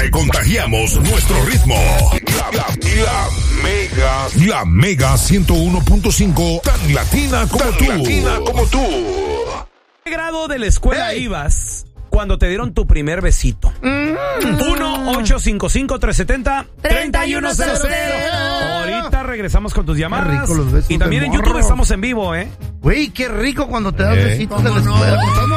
Te contagiamos nuestro ritmo. La Mega 101.5, tan latina como tú. ¿Qué grado de la escuela ibas cuando te dieron tu primer besito? 1-855-370-3100. Ahorita regresamos con tus llamadas. Qué rico los besos y también de en morro. YouTube estamos en vivo, Güey, qué rico cuando te das besitos en la escuela.